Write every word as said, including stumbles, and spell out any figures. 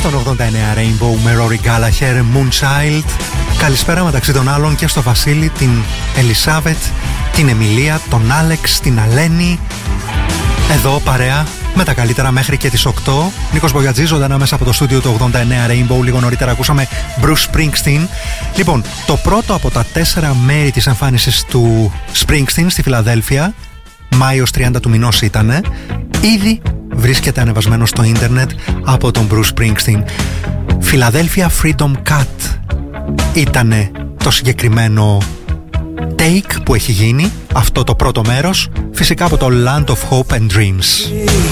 στον ογδόντα εννέα Rainbow με Rory Gallagher, Moonchild. Καλησπέρα μεταξύ των άλλων και στο Βασίλη, την Ελισάβετ, την Εμιλία, τον Άλεξ, την Αλένη. Εδώ παρέα με τα καλύτερα μέχρι και τις οκτώ. Νίκος Μπογιατζής, ζωντανά μέσα από το στούντιο του ογδόντα εννέα Rainbow. Λίγο νωρίτερα ακούσαμε Bruce Springsteen. Λοιπόν, το πρώτο από τα τέσσερα μέρη της εμφάνισης του Springsteen στη Φιλαδέλφια, Μάιος τριάντα του μηνός ήτανε, ήδη βρίσκεται ανεβασμένο στο ίντερνετ από τον Bruce Springsteen. Philadelphia Freedom Cut ήτανε το συγκεκριμένο take που έχει γίνει, αυτό το πρώτο μέρος, φυσικά από το Land of Hope and Dreams.